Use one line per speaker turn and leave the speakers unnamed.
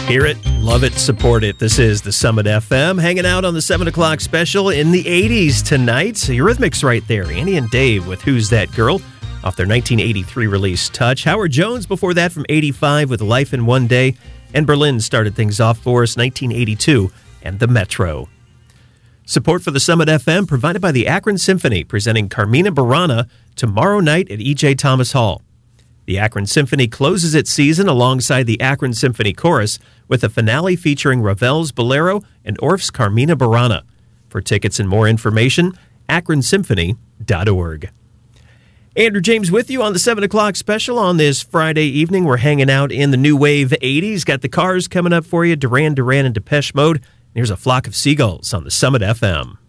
Hear it, love it, support it. This is the Summit FM, hanging out on the 7 o'clock special in the 80s tonight. Eurythmics right there. Annie and Dave with Who's That Girl off their 1983 release, Touch. Howard Jones before that from 85 with Life in One Day. And Berlin started things off for us, 1982, and The Metro. Support for the Summit FM provided by the Akron Symphony, presenting Carmina Burana tomorrow night at E.J. Thomas Hall. The Akron Symphony closes its season alongside the Akron Symphony Chorus with a finale featuring Ravel's Bolero and Orff's Carmina Burana. For tickets and more information, akronsymphony.org. Andrew James with you on the 7 o'clock special on this Friday evening. We're hanging out in the new wave 80s. Got the Cars coming up for you, Duran Duran and Depeche Mode. Here's a flock of seagulls on the Summit FM.